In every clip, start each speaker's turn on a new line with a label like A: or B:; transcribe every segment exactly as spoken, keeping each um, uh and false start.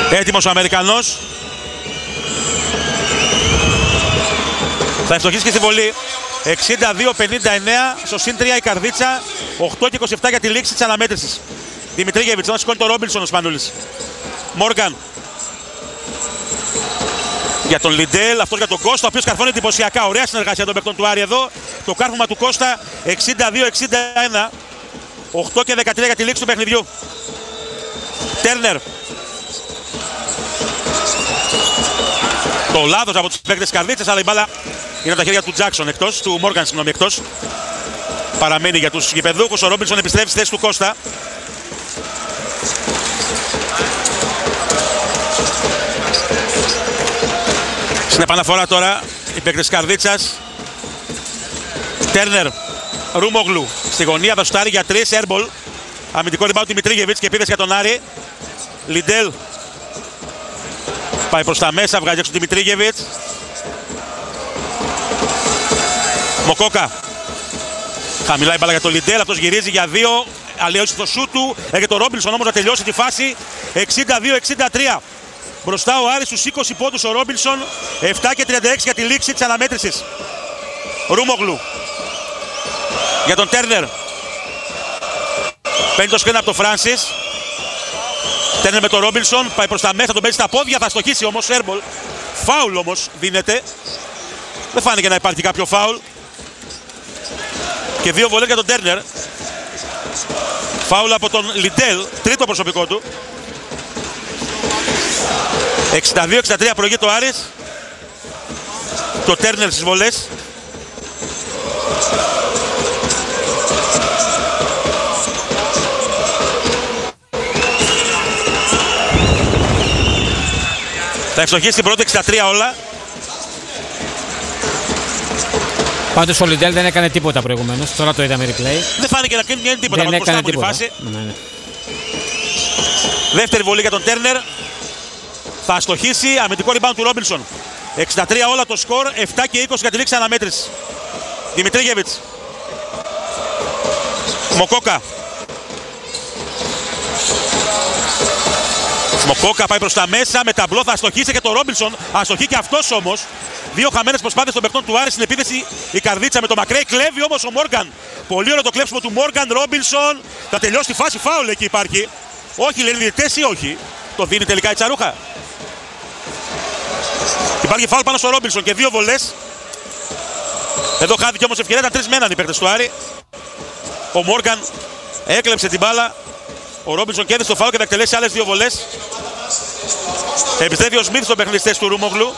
A: Έτοιμος ο Αμερικανός. Θα ευστοχίσει και στη βολή. εξήντα δύο πενήντα εννέα, στο συν τρία η Καρδίτσα. οκτώ και είκοσι επτά για τη λήξη της αναμέτρησης. Δημητρίγεβιτς, να σηκώνει τον Ρόμπινσον ο Σπανούλης. Μόργαν. Για τον Λιντέλ, αυτός για τον Κώστα, ο οποίος καρφώνει εντυπωσιακά. Ωραία συνεργασία των παικτών του Άρη εδώ. Το κάρφωμα του Κώστα εξήντα δύο εξήντα ένα. οκτώ και δεκατρία για τη λήξη του παιχνιδιού. Τέρνερ. Το λάθος από τους παίκτες της Καρδίτσας, αλλά η μπάλα είναι από τα χέρια του Τζάκσον εκτός, του Μόργαν συγγνώμη εκτός. Παραμένει για τους γηπεδούχους, ο Ρόμπινσον επιστρέφει στη θέση του Κώστα. Στην επαναφορά τώρα οι παίκτες της Καρδίτσας. Τέρνερ, Ρούμογλου στη γωνία, θα σουτάρει για τρεις, airball. Αμυντικό rebound Δημητρίγεβιτς και επίθεση για τον Άρη. Λιντέλ πάει προς τα μέσα, βγάζει έξω Δημητρίγεβιτς. Μοκόκα. Χαμηλά η μπάλα για τον Λιντέλ, αυτός γυρίζει για δύο. Αλλιώς το σούτ του, έρχεται ο Ρόμπινσον όμως να τελειώσει τη φάση. εξήντα δύο εξήντα τρία. Μπροστά ο Άρης στους είκοσι πόντους ο Ρόμπινσον. επτά και τριάντα έξι για τη λήξη της αναμέτρησης. Ρούμογλου. Για τον Τέρνερ. Παίρνει το σκριν από τον Φράνσις. Τέρνερ με τον Ρόμπινσον, πάει προς τα μέσα, τον παίζει στα πόδια, θα στοχίσει όμως, airball. Φάουλ όμως δίνεται. Δεν φάνηκε να υπάρχει κάποιο φάουλ. Και δύο βολές για τον Τέρνερ. Φάουλ από τον Λιντέλ, τρίτο προσωπικό του. εξήντα δύο εξήντα τρία προηγείται ο Άρης. Το Τέρνερ στις βολές. Θα ευστοχίσει την πρώτη εξήντα τρία όλα.
B: Πάντως ο Λιντέλ δεν έκανε τίποτα προηγουμένως. Τώρα το είδαμε replay.
A: Δεν φάνηκε να κάνει τίποτα.
B: Δεν έκανε τίποτα. Φάση. Ναι, ναι.
A: Δεύτερη βολή για τον Τέρνερ. Θα αστοχίσει. Αμυντικό rebound του Ρόμπινσον. εξήντα τρία όλα το σκορ. επτά και είκοσι για τη λήξη αναμέτρηση. Δημητρίγεβιτς. Μοκόκα. Μοκόκα πάει προς τα μέσα. Με ταμπλό θα αστοχίσει και τον Ρόμπινσον. Αστοχεί και αυτός όμως. Δύο χαμένες προσπάθειες των παιχτών του Άρη στην επίθεση. Η Καρδίτσα με το Μακρέι. Κλέβει όμως ο Μόργαν. Πολύ ωραίο το κλέψιμο του Μόργαν. Ρόμπινσον. Θα τελειώσει τη φάση. Φάουλ εκεί υπάρχει. Όχι, λένε διαιτητές ή όχι. Το δίνει τελικά η Τσαρούχα. Υπάρχει φάουλ πάνω στο Ρόμπινσον και δύο βολές. Εδώ χάθηκε όμως ευκαιρία. Ήταν τρεις μέναν οι παίκτες του Άρη. Ο Μόργαν έκλεψε την μπάλα. Ο Ρόμπινσον κέρδισε το φάουλ και θα εκτελέσει άλλες δύο βολές. Επιστρέφει ο Σμιθ στον παιχνίδι του Ρούμογλου.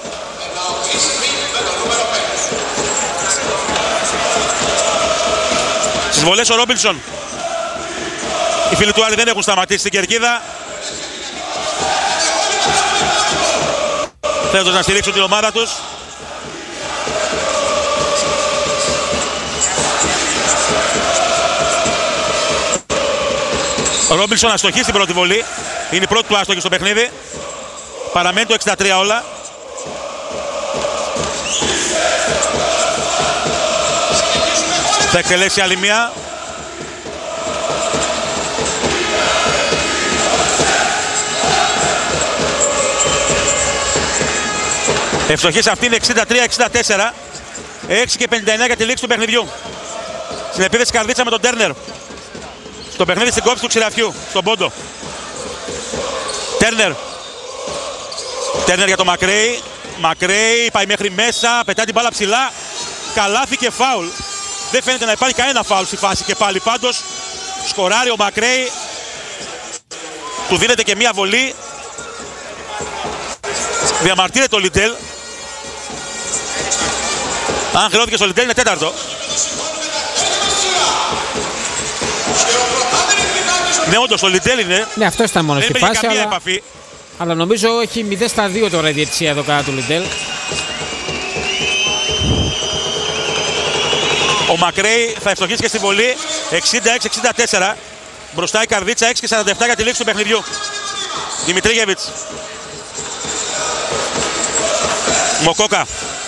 A: Στις βολές ο Ρόμπινσον. Οι φίλοι του Άρη δεν έχουν σταματήσει στην κερκίδα. Θέλοντας να στηρίξουν την ομάδα τους. Ο Ρόμπινσον αστοχεί στην πρώτη βολή. Είναι η πρώτη του άστοχη στο παιχνίδι. Παραμένει το εξήντα τρία όλα. Θα εκτελέσει άλλη μία. Ευστοχή σε αυτήν εξήντα τρία εξήντα τέσσερα. έξι και πενήντα εννέα για τη λήξη του παιχνιδιού. Στην επίθεση Καρδίτσα με τον Τέρνερ. Στο παιχνίδι στην κόψη του Ξηραφιού, στον πόντο. Τέρνερ. Τέρνερ για τον Μακρέι. Μακρέι πάει μέχρι μέσα, πετάει την μπάλα ψηλά. Καλάθι και φάουλ. Δεν φαίνεται να υπάρχει κανένα φάουλ στη φάση και πάλι πάντως. Σκοράρει ο Μακρέι. Του δίνεται και μία βολή. Διαμαρτύρεται ο Λιντέλ. Αν χρεώθηκε στο Λιντέλ είναι τέταρτο. Ναι, όντως, το Λιντέλ είναι.
B: Ναι, αυτό ήταν μόνο στη φάση.
A: Αλλά...
B: επαφή. αλλά νομίζω έχει μηδέν στα δύο τώρα η διαιτησία εδώ κατά του Λιντέλ.
A: Ο Μακρέι θα ευστοχίσει και στη βολή. εξήντα έξι εξήντα τέσσερα. Μπροστά η Καρδίτσα έξι και σαράντα επτά για τη λήξη του παιχνιδιού. Δημητρίγεβιτς. Μοκόκα.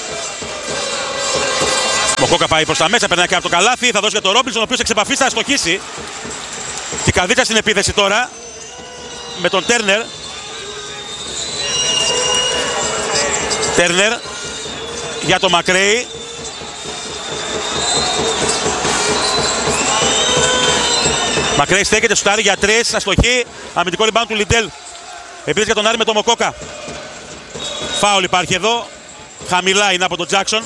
A: Μοκόκα πάει προς τα μέσα, περνάει και από το καλάθι. Θα δώσει για τον Ρόμπινσον, ο οποίος εξ επαφής θα αστοχίσει. Και η Καρδίτσα στην επίθεση τώρα με τον Τέρνερ. Τέρνερ για το Μακρέι. Μακρέι στέκεται, σουτάρει για τρεις, αστοχή. Αμυντικό rebound του Λιντέλ. Επίσης για τον Άρη με τον Μοκόκα. Φάουλ υπάρχει εδώ. Χαμηλά είναι από τον Τζάκσον.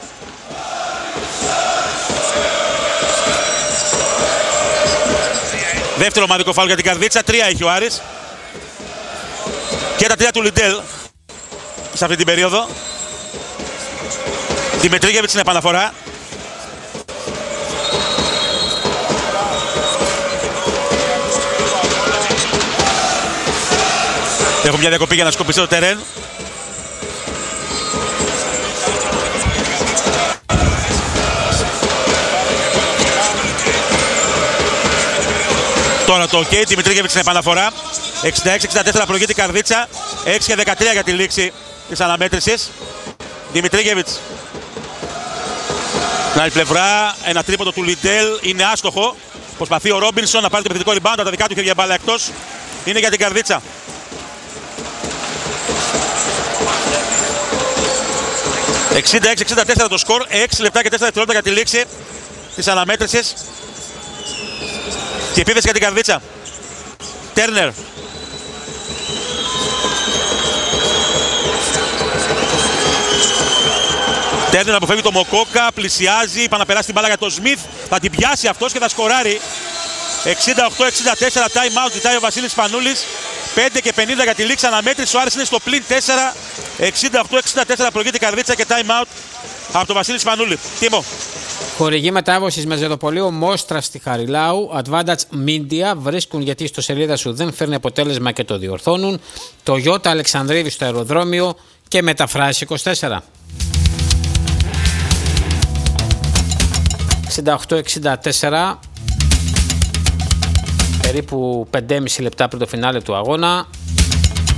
A: Δεύτερο ομαδικό φάουλ για την Καρδίτσα. Τρία έχει ο Άρης. Και τα τρία του Λιντέλ σε αυτή την περίοδο. Δημητρίγεβιτς στην επαναφορά. Έχω μια διακοπή για να σκοπιστεί το τερέν. Τώρα το OK, Δημητρίγεβιτς στην επαναφορά. εξήντα έξι εξήντα τέσσερα προηγείται η Καρδίτσα. έξι και δεκατρία για τη λήξη της αναμέτρησης. Δημητρίγεβιτς. Στην άλλη πλευρά, ένα τρίποντο του Λιντέλ είναι άστοχο. Προσπαθεί ο Ρόμπινσον να πάρει το επιθετικό rebound, τα δικά του χέρια μπάλα εκτός. Είναι για την Καρδίτσα. εξήντα έξι εξήντα τέσσερα το σκορ, έξι λεπτά και τέσσερα δευτερόλεπτα για τη λήξη της αναμέτρησης. Και επίθεση για την Καρδίτσα. Τέρνερ. Τέρνερ αποφεύγει το Μοκόκα, πλησιάζει, πάει να περάσει την μπάλα για τον Σμιθ. Θα την πιάσει αυτός και θα σκοράρει. εξήντα οκτώ εξήντα τέσσερα time out ζητάει ο Βασίλης Σπανούλης. πέντε και πενήντα για τη λήξη αναμέτρηση. Ο Άρης είναι στο πλην τέσσερα. εξήντα οκτώ εξήντα τέσσερα προηγείται η Καρδίτσα και time out από τον Βασίλη Σπανούλη. Τίμο.
B: Χορηγή μετάβασης με ζεδοπολείο Μόστρα στη Χαριλάου. Advantage Media βρίσκουν γιατί στο σελίδα σου δεν φέρνει αποτέλεσμα και το διορθώνουν. Το Ιώτα Αλεξανδρίδη στο αεροδρόμιο και μεταφράσει είκοσι τέσσερα. εξήντα οκτώ εξήντα τέσσερα. Περίπου πέντε και μισό λεπτά πριν το φινάλε του αγώνα.